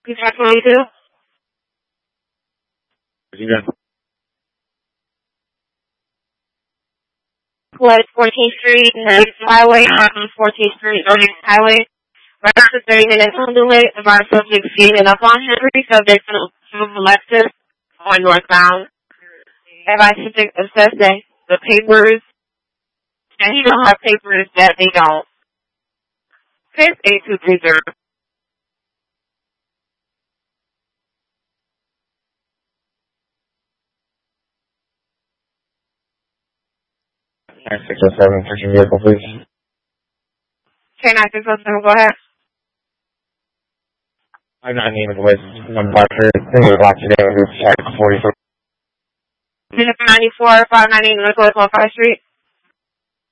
You got 22? What, 14th Street, Highway, 14th Street, Northern Highway. Reference to 30 minutes on delay about subject speeding up on Henry, subject to move Alexis on northbound. Advice to assess that the papers, and he don't have papers that they don't. Fifth 8230. Nine 607, search your vehicle, please. Okay, 9607, go ahead. I'm not naming the list. One doctor. I think it was locked today. It was 44. 94, 598 Nicholas on 5th Street.